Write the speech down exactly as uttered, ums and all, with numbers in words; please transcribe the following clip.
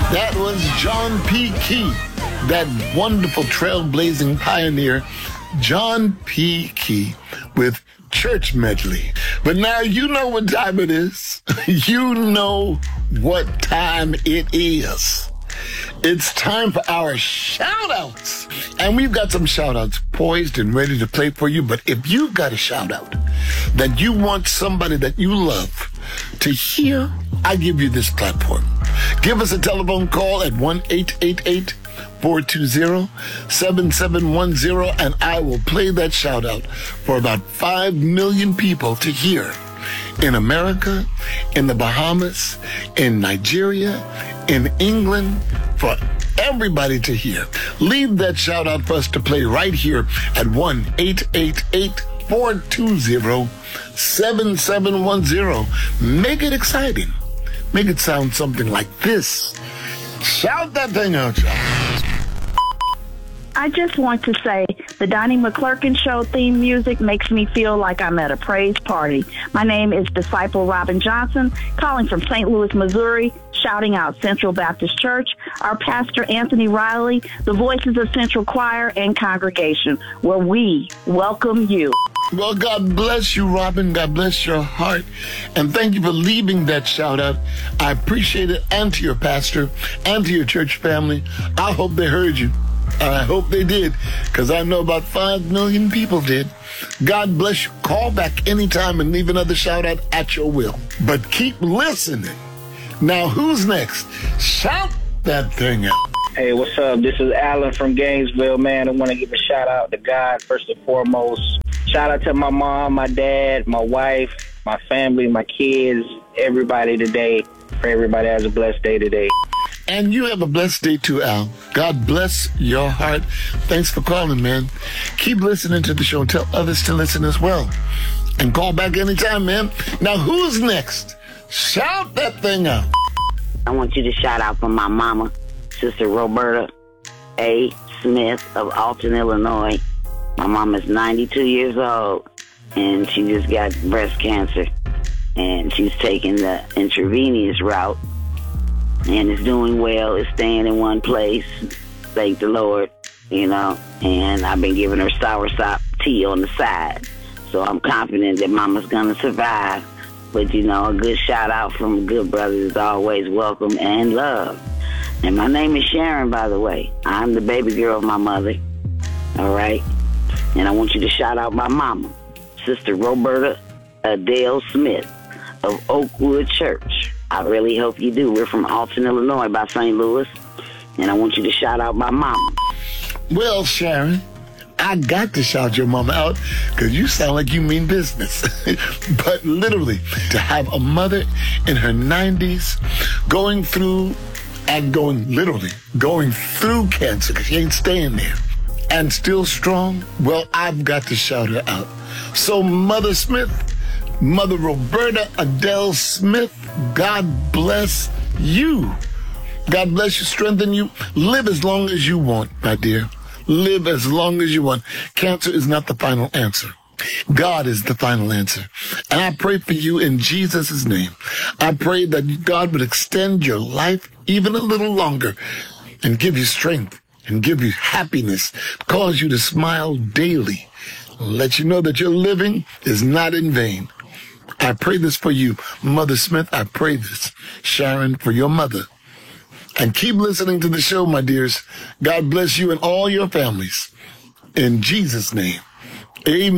That was John P. Kee, that wonderful trailblazing pioneer, John P. Kee, with Church Medley. But now you know what time it is. You know what time it is. It's time for our shout-outs. And we've got some shout-outs poised and ready to play for you. But if you've got a shout-out that you want somebody that you love to hear, I give you this platform. Give us a telephone call at one eight eight eight, four two zero, seven seven one zero, and I will play that shout-out for about five million people to hear in America, in the Bahamas, in Nigeria, in England, for everybody to hear. Leave that shout-out for us to play right here at one eight eight eight, four two zero, seven seven one zero. Make it exciting. Make it sound something like this. Shout that thing out, y'all. I just want to say the Donnie McClurkin Show theme music makes me feel like I'm at a praise party. My name is Disciple Robin Johnson, calling from Saint Louis, Missouri, shouting out Central Baptist Church, our pastor Anthony Riley, the voices of Central Choir and congregation, where we welcome you. Well, God bless you, Robin. God bless your heart. And thank you for leaving that shout out. I appreciate it. And to your pastor and to your church family. I hope they heard you. I hope they did, because I know about five million people did. God bless you. Call back anytime and leave another shout out at your will. But keep listening. Now, who's next? Shout that thing out. Hey, what's up? This is Alan from Gainesville, man. I want to give a shout out to God first and foremost. Shout out to my mom, my dad, my wife, my family, my kids, everybody today. Pray everybody has a blessed day today. And you have a blessed day too, Al. God bless your heart. Thanks for calling, man. Keep listening to the show and tell others to listen as well. And call back anytime, man. Now, who's next? Shout that thing out. I want you to shout out for my mama, Sister Roberta A. Smith of Alton, Illinois. My mama's ninety-two years old, and she just got breast cancer. And she's taking the intravenous route, and is doing well, is staying in one place. Thank the Lord, you know. And I've been giving her soursop tea on the side. So I'm confident that mama's going to survive. But, you know, a good shout out from a good brother is always welcome and loved. And my name is Sharon, by the way. I'm the baby girl of my mother. All right? And I want you to shout out my mama, Sister Roberta Adele Smith of Oakwood Church. I really hope you do. We're from Alton, Illinois by Saint Louis. And I want you to shout out my mama. Well, Sharon, I got to shout your mama out because you sound like you mean business. But literally, to have a mother in her nineties going through and going, literally, going through cancer because she ain't staying there, and still strong, well, I've got to shout her out. So, Mother Smith, Mother Roberta Adele Smith, God bless you. God bless you, strengthen you. Live as long as you want, my dear. Live as long as you want. Cancer is not the final answer. God is the final answer. And I pray for you in Jesus' name. I pray that God would extend your life even a little longer and give you strength and give you happiness, cause you to smile daily, let you know that your living is not in vain. I pray this for you, Mother Smith. I pray this, Sharon, for your mother. And keep listening to the show, my dears. God bless you and all your families. In Jesus' name, amen.